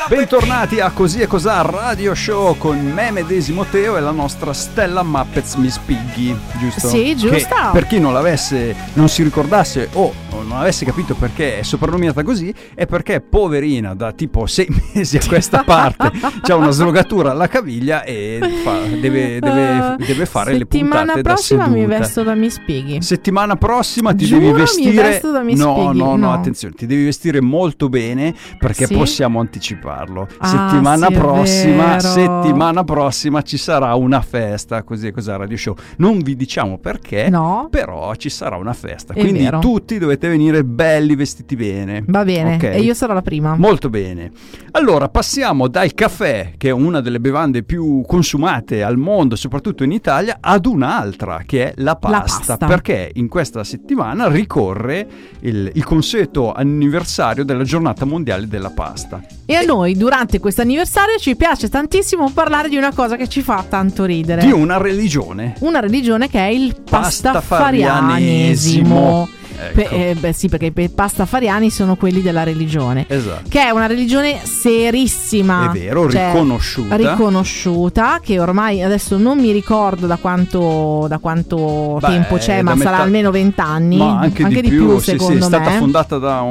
Bentornati a Così e Cos'ha Radio Show con me medesimo Teo e la nostra Stella Muppets Miss Piggy, giusto? Sì, giusto. Che, per chi non si ricordasse o non avesse capito perché è soprannominata così, è perché poverina da tipo 6 mesi a questa parte c'ha una slogatura alla caviglia e deve fare le puntate da seduta. Settimana prossima mi vesto da Miss Piggy. Settimana prossima ti Giuro, devi vestire. mi vesto da Miss Piggy. No, attenzione, ti devi vestire molto bene perché sì? Possiamo anticiparlo. Settimana prossima ci sarà una festa, Così e Cos'ha Radio Show. Non vi diciamo perché, no, però ci sarà una festa. È quindi vero. Tutti dovete venire belli vestiti bene. Va bene, okay? E io sarò la prima. Molto bene. Allora, passiamo dal caffè, che è una delle bevande più consumate al mondo, soprattutto in Italia, ad un'altra, che è la pasta. Perché in questa settimana ricorre il consueto anniversario della giornata mondiale della pasta. E a noi durante questo anniversario ci piace tantissimo parlare di una cosa che ci fa tanto ridere. Di una religione. Una religione che è il pastafarianesimo. Ecco. Sì, perché i pastafariani sono quelli della religione. Esatto. Che è una religione serissima. È vero, cioè, riconosciuta, che ormai adesso non mi ricordo da quanto tempo c'è, ma sarà almeno 20 anni. Ma anche di più secondo me. È stata fondata da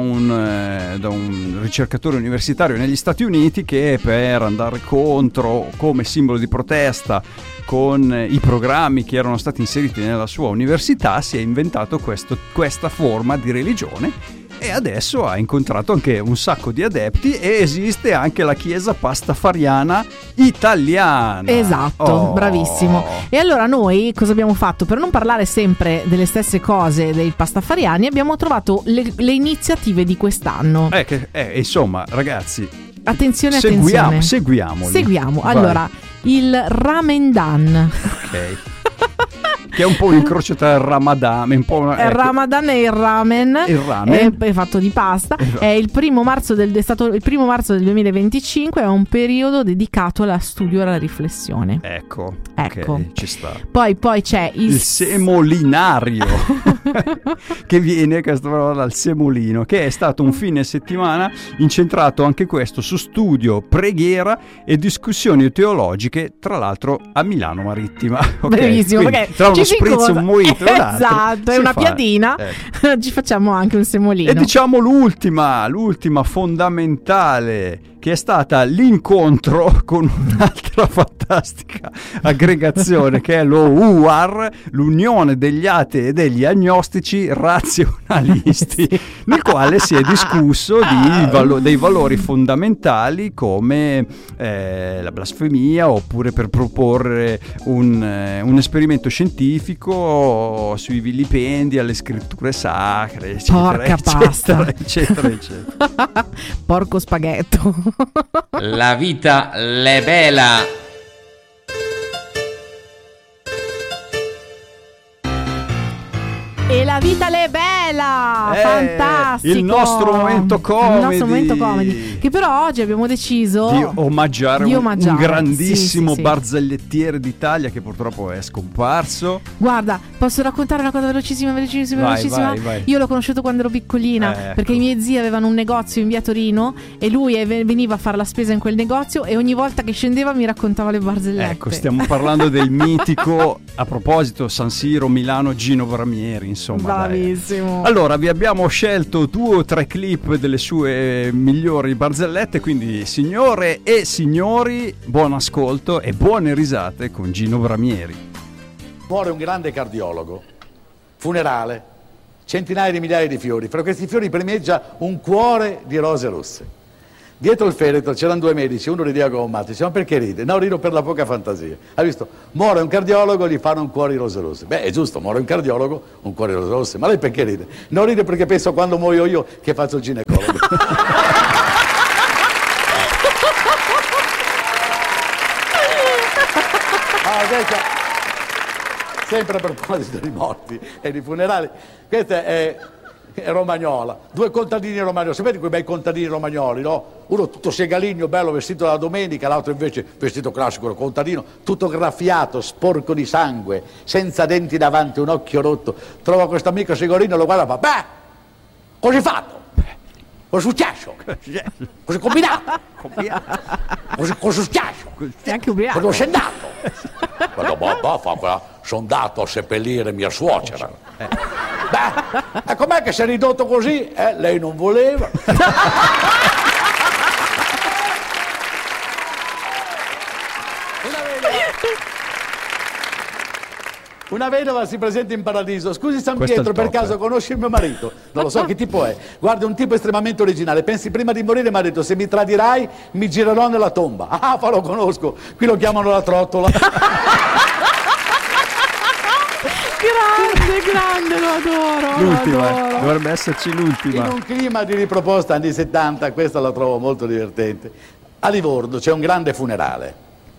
un ricercatore universitario negli Stati Uniti che per andare contro, come simbolo di protesta, con i programmi che erano stati inseriti nella sua università, si è inventato questa forma di religione e adesso ha incontrato anche un sacco di adepti e esiste anche la chiesa pastafariana italiana. Esatto, bravissimo. E allora noi cosa abbiamo fatto? Per non parlare sempre delle stesse cose dei pastafariani, abbiamo trovato le iniziative di quest'anno. Insomma, ragazzi, attenzione. Seguiamoli. Seguiamo. Allora, il Ramadan. Ok. Che è un po' un incrocio tra il Ramadan, il Ramadan e il ramen. È fatto di pasta. Esatto. È il primo marzo del 2025. È un periodo dedicato allo studio e alla riflessione. Ecco. Okay, ci sta. Poi c'è il semolinario che viene dal semolino, che è stato un fine settimana incentrato anche questo su studio, preghiera e discussioni teologiche, tra l'altro a Milano Marittima. Okay? Bellissimo, perché tra uno spritz, un mojito e un altro, esatto, e una piadina, ci facciamo anche un semolino. E diciamo l'ultima fondamentale, che è stata l'incontro con un'altra fantastica aggregazione che è lo UAR, l'Unione degli Atei e degli Agnostici Razionalisti, sì, nel quale si è discusso dei valori fondamentali come la blasfemia, oppure per proporre un esperimento scientifico sui vilipendi alle scritture sacre, eccetera. Porco spaghetto. La vita le bella. E la vita le bella, fantastico. Il nostro momento comedy. Che però oggi abbiamo deciso di omaggiare un grandissimo barzelletiere d'Italia che purtroppo è scomparso. Guarda, posso raccontare una cosa velocissima? Vai. Io l'ho conosciuto quando ero piccolina, perché i miei zii avevano un negozio in via Torino e lui veniva a fare la spesa in quel negozio e ogni volta che scendeva mi raccontava le barzellette. Ecco, stiamo parlando del mitico, a proposito, San Siro, Milano, Gino Bramieri. Insomma, bravissimo. Allora, vi abbiamo scelto 2 o 3 clip delle sue migliori barzellette, quindi signore e signori, buon ascolto e buone risate con Gino Bramieri. Muore un grande cardiologo, funerale, centinaia di migliaia di fiori, fra questi fiori primeggia un cuore di rose rosse. Dietro il feretro c'erano 2 medici, uno rideva come un matto, diceva: ma perché ride? No, rido per la poca fantasia. Hai visto? Muore un cardiologo, gli fanno un cuore di rose rosse. Beh, è giusto, muore un cardiologo, un cuore di rose rosse. Ma lei perché ride? Non ride perché penso quando muoio io che faccio il ginecologo. Sempre a proposito di morti e di funerali, questa è romagnola, 2 contadini romagnoli, sapete quei bei contadini romagnoli, no? Uno tutto segaligno, bello, vestito da domenica, l'altro invece vestito classico, contadino, tutto graffiato, sporco di sangue, senza denti davanti, un occhio rotto. Trova questo amico segalino, lo guarda e fa: beh, così fatto. Cosa è successo? Cosa è combinato? Cosa è successo? Sei anche ubriaco. Dove sei andato? Sono andato a seppellire mia suocera. Beh, e com'è che si è ridotto così? Lei non voleva. Una vedova si presenta in paradiso. Scusi San Questo è il Pietro, per top, caso conosci il mio marito? Non lo so che tipo è. Guarda, un tipo estremamente originale. Pensi prima di morire, mi ha detto, se mi tradirai mi girerò nella tomba. Ah, fa lo conosco. Qui lo chiamano la trottola. Grande, lo adoro. L'ultima, dovrebbe esserci In l'ultima. un clima di riproposta anni 70, questa la trovo molto divertente. A Livorno c'è un grande funerale.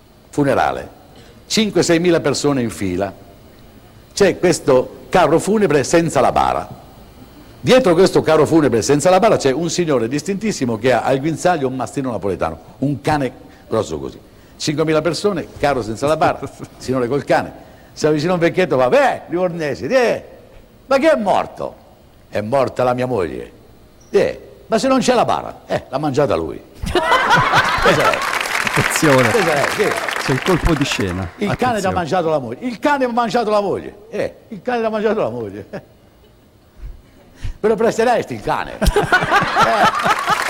5-6 mila persone in fila. C'è questo carro funebre senza la bara. Dietro questo carro funebre senza la bara c'è un signore distintissimo che ha al guinzaglio un mastino napoletano, un cane grosso così. 5.000 persone, carro senza la bara, signore col cane. Si avvicina un vecchietto e fa, livornesi, ma chi è morto? È morta la mia moglie. Ma se non c'è la bara, l'ha mangiata lui. Cos'è? Attenzione, Cos'è? c'è il colpo di scena. Il cane ti ha Attenzione. mangiato la moglie. Il cane mi ha mangiato la moglie. Il cane ti ha mangiato la moglie. Me lo presteresti il cane?